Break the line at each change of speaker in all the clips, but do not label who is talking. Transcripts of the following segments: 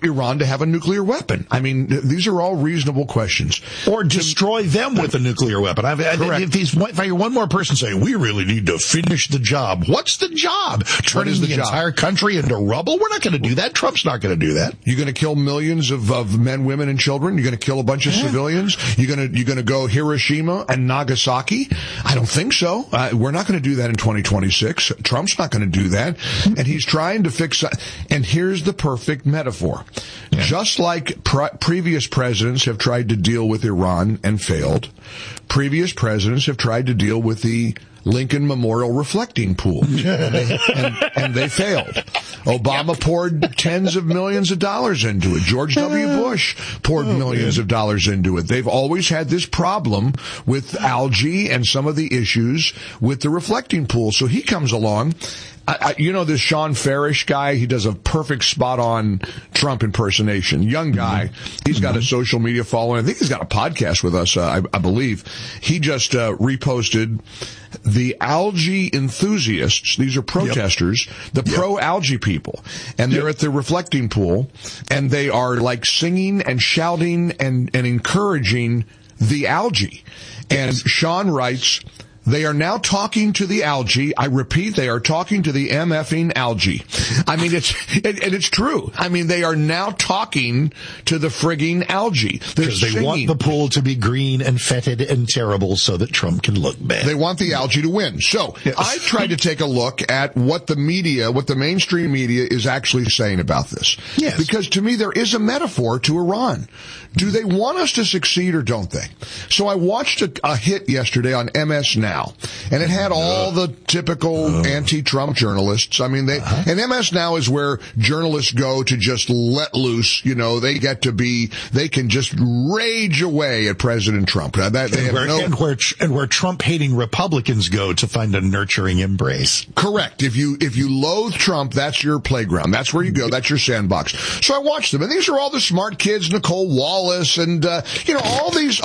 Iran to have a nuclear weapon? I mean, these are all reasonable questions.
Or destroy them with a nuclear weapon.
Correct.
If I hear one more person saying, we really need to finish the job. What's the job? Turning the entire country into rubble? We're not going to do that. Trump's not going to do that.
You're going to kill millions of men, women, and children? You're going to kill a bunch of civilians? You're going to go Hiroshima and Nagasaki? I don't think so. We're not going to do that in 2026. Trump's not going to do that. And he's trying to fix. And here's the perfect metaphor. Yeah. Just like previous presidents have tried to deal with Iran and failed, previous presidents have tried to deal with the Lincoln Memorial reflecting pool, and they failed. Obama poured tens of millions of dollars into it. George W. Bush poured millions of dollars into it. They've always had this problem with algae and some of the issues with the reflecting pool. So he comes along. This Sean Farish guy, he does a perfect spot-on Trump impersonation. Young guy. He's got a social media following. I think he's got a podcast with us, I believe. He just reposted the algae enthusiasts. These are protesters, the pro-algae people. And they're at the reflecting pool, and they are like singing and shouting and encouraging the algae. And Sean writes, they are now talking to the algae. I repeat, they are talking to the MFing algae. I mean, it's true. I mean, they are now talking to the frigging algae.
Because they want the pool to be green and fetid and terrible so that Trump can look bad.
They want the algae to win. So I tried to take a look at what the mainstream media is actually saying about this.
Yes.
Because to me, there is a metaphor to Iran. Do they want us to succeed or don't they? So I watched a hit yesterday on MS Now, and it had all the typical anti-Trump journalists. I mean, and MS Now is where journalists go to just let loose. They can just rage away at President Trump.
Where Trump-hating Republicans go to find a nurturing embrace.
Correct. If you loathe Trump, that's your playground. That's where you go. That's your sandbox. So I watched them, and these are all the smart kids, Nicole Wallace, and all these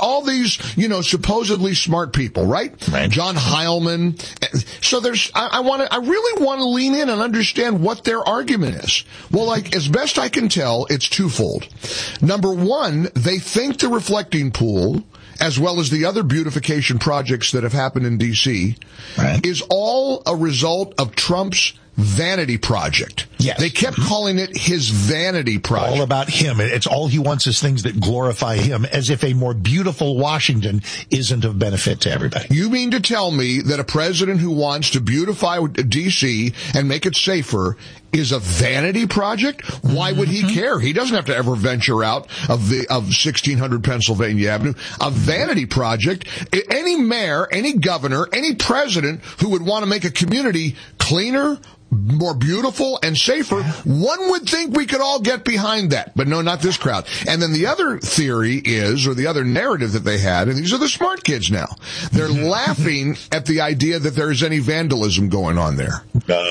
supposedly smart people, right? John Heilman. So I really want to lean in and understand what their argument is. Well, as best I can tell, it's twofold. Number one, they think the reflecting pool, as well as the other beautification projects that have happened in D.C., is all a result of Trump's vanity project.
Yes.
They kept calling it his vanity project.
All about him. It's all he wants is things that glorify him, as if a more beautiful Washington isn't of benefit to everybody.
You mean to tell me that a president who wants to beautify D.C. and make it safer is a vanity project? Why would he care? He doesn't have to ever venture out of 1600 Pennsylvania Avenue. A vanity project. Any mayor, any governor, any president who would want to make a community cleaner, more beautiful, and safer, one would think we could all get behind that. But no, not this crowd. And then the other theory is, or the other narrative that they had, and these are the smart kids now, they're laughing at the idea that there's any vandalism going on there.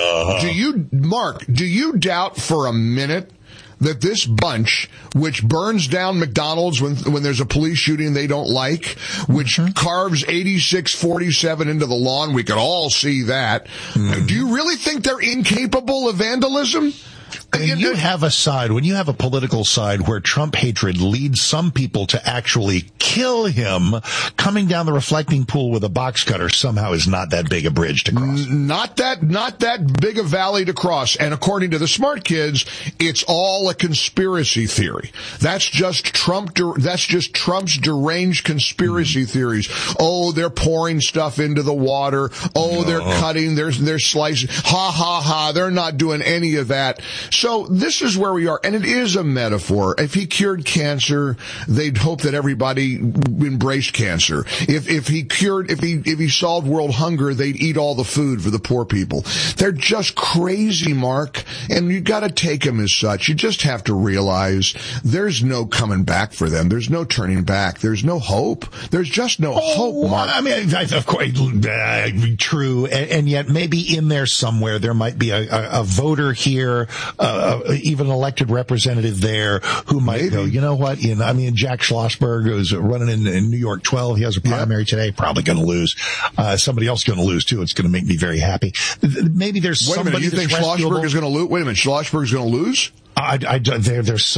Mark, do you doubt for a minute that this bunch, which burns down McDonald's when there's a police shooting they don't like, which carves 8647 into the lawn, we could all see that. Do you really think they're incapable of vandalism?
When you have a political side where Trump hatred leads some people to actually kill him, coming down the reflecting pool with a box cutter somehow is not that big a bridge to cross.
Not that big a valley to cross. And according to the smart kids, it's all a conspiracy theory. That's just Trump's deranged conspiracy theories. Oh, they're pouring stuff into the water. Oh, they're cutting, they're slicing. Ha ha ha. They're not doing any of that. So this is where we are, and it is a metaphor. If he cured cancer, they'd hope that everybody embraced cancer. If he solved world hunger, they'd eat all the food for the poor people. They're just crazy, Mark, and you got to take them as such. You just have to realize there's no coming back for them. There's no turning back. There's no hope. There's just no hope, Mark.
I mean, of course, true, and yet maybe in there somewhere there might be a voter here, even an elected representative there who might go, you know what? Jack Schlossberg, who's running in New York 12, he has a primary today, probably going to lose. Somebody else going to lose too. It's going to make me very happy. Maybe there's somebody.
Wait a minute, you think Schlossberg is going to lose? Wait a minute, Schlossberg is going to lose?
There's